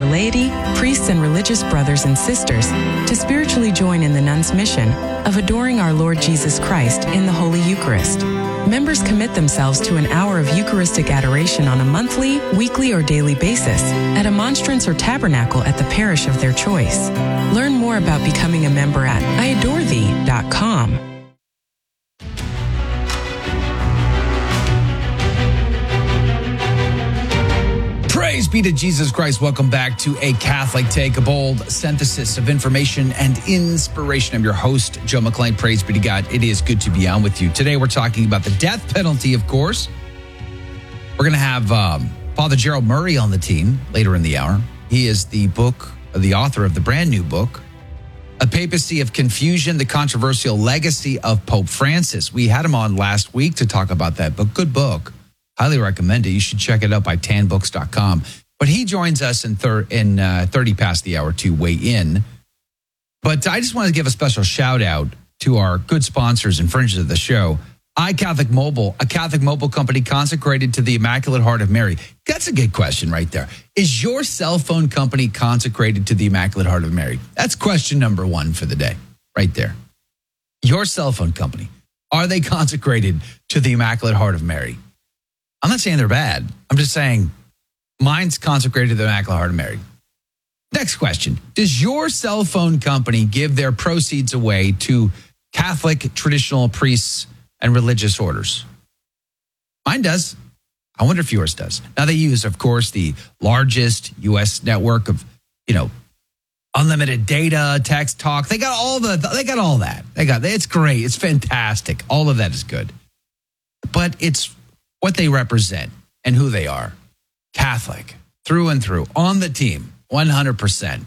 laity, priests, and religious brothers and sisters to spiritually join in the nuns' mission of adoring our Lord Jesus Christ in the Holy Eucharist. Members commit themselves to an hour of Eucharistic adoration on a monthly, weekly, or daily basis at a monstrance or tabernacle at the parish of their choice. Learn more about becoming a member at iadorethee.com. Praise be to Jesus Christ. Welcome back to A Catholic Take, a bold synthesis of information and inspiration. I'm your host, Joe McClain. Praise be to God. It is good to be on with you. Today, we're talking about the death penalty, of course. We're going to have Father Gerald Murray on the team later in the hour. He is the author of the brand new book, A Papacy of Confusion, the Controversial Legacy of Pope Francis. We had him on last week to talk about that book. Good book. Highly recommend it. You should check it out by tanbooks.com. But he joins us in 30 past the hour to weigh in. But I just want to give a special shout out to our good sponsors and friends of the show. iCatholic Mobile, a Catholic mobile company consecrated to the Immaculate Heart of Mary. That's a good question right there. Is your cell phone company consecrated to the Immaculate Heart of Mary? That's question number one for the day, right there. Your cell phone company, are they consecrated to the Immaculate Heart of Mary? I'm not saying they're bad. I'm just saying mine's consecrated to the Immaculate Heart of Mary. Next question. Does your cell phone company give their proceeds away to Catholic traditional priests and religious orders? Mine does. I wonder if yours does. Now, they use, of course, the largest U.S. network of, unlimited data, text, talk. They got all that. It's great. It's fantastic. All of that is good. But it's what they represent and who they are. Catholic, through and through, on the team, 100%.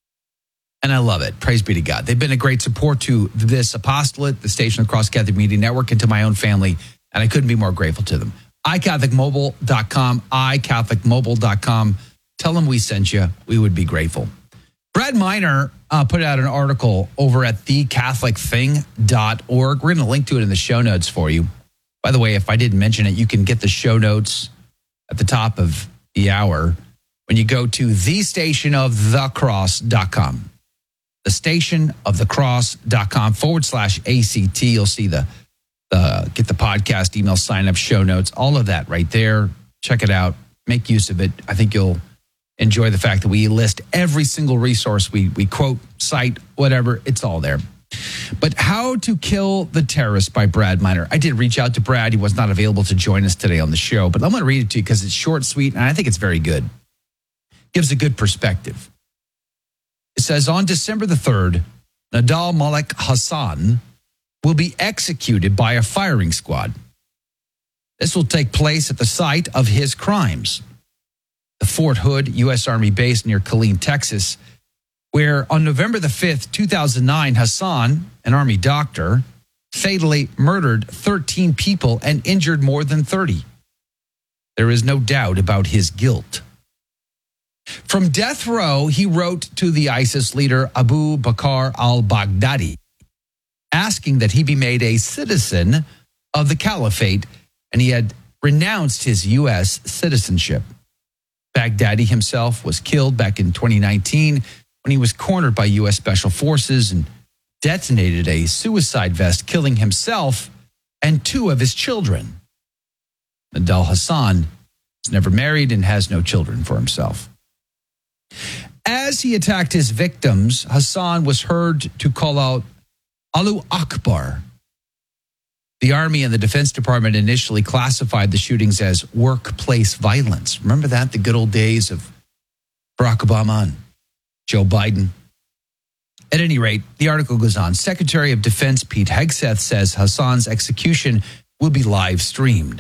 And I love it. Praise be to God. They've been a great support to this apostolate, the Station of the Cross Catholic Media Network, and to my own family, and I couldn't be more grateful to them. iCatholicMobile.com, iCatholicMobile.com. Tell them we sent you. We would be grateful. Brad Miner put out an article over at thecatholicthing.org. We're going to link to it in the show notes for you. By the way, if I didn't mention it, you can get the show notes at the top of the hour when you go to thestationofthecross.com. thestationofthecross.com/ACT. You'll see the get the podcast, email sign up, show notes, all of that right there. Check it out. Make use of it. I think you'll enjoy the fact that we list every single resource we quote, cite, whatever. It's all there. But How to Kill the Terrorist by Brad Miner. I did reach out to Brad. He was not available to join us today on the show, but I'm going to read it to you because it's short, sweet, and I think it's very good. Gives a good perspective. It says, on December the 3rd, Nadal Malik Hassan will be executed by a firing squad. This will take place at the site of his crimes, the Fort Hood U.S. Army base near Killeen, Texas, where on November the 5th, 2009, Hassan, an Army doctor, fatally murdered 13 people and injured more than 30. There is no doubt about his guilt. From death row, he wrote to the ISIS leader Abu Bakr al-Baghdadi, asking that he be made a citizen of the caliphate, and he had renounced his U.S. citizenship. Baghdadi himself was killed back in 2019 when he was cornered by U.S. Special Forces and detonated a suicide vest, killing himself and 2 of his children. Nadal Hassan is never married and has no children for himself. As he attacked his victims, Hassan was heard to call out Allahu Akbar. The Army and the Defense Department initially classified the shootings as workplace violence. Remember that? The good old days of Barack Obama and Joe Biden. At any rate, the article goes on. Secretary of Defense Pete Hegseth says Hassan's execution will be live streamed.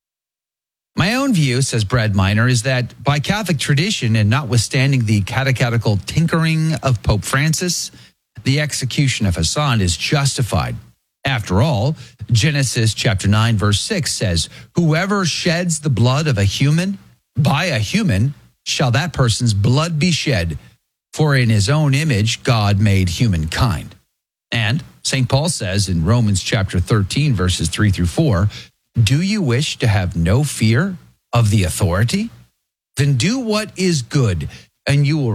My own view, says Brad Miner, is that by Catholic tradition and notwithstanding the catechetical tinkering of Pope Francis, the execution of Hassan is justified. After all, Genesis chapter 9, verse 6 says, whoever sheds the blood of a human, by a human, shall that person's blood be shed. For in his own image, God made humankind. And St. Paul says in Romans chapter 13, verses 3 through 4, do you wish to have no fear of the authority? Then do what is good, and you will